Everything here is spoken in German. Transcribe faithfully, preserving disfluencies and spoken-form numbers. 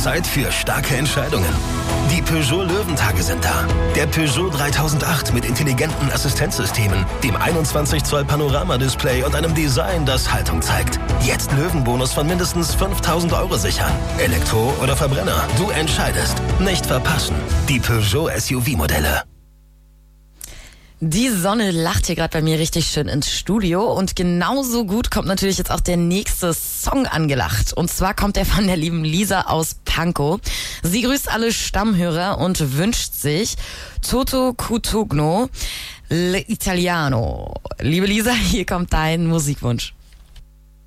Zeit für starke Entscheidungen. Die Peugeot Löwentage sind da. Der Peugeot dreitausendacht mit intelligenten Assistenzsystemen, dem einundzwanzig Zoll Panoramadisplay und einem Design, das Haltung zeigt. Jetzt Löwenbonus von mindestens fünftausend Euro sichern. Elektro oder Verbrenner, du entscheidest. Nicht verpassen. Die Peugeot S U V-Modelle. Die Sonne lacht hier gerade bei mir richtig schön ins Studio und genauso gut kommt natürlich jetzt auch der nächste Song angelacht. Und zwar kommt der von der lieben Lisa aus Pankow. Sie grüßt alle Stammhörer und wünscht sich Toto Cutugno L'Italiano. Liebe Lisa, hier kommt dein Musikwunsch.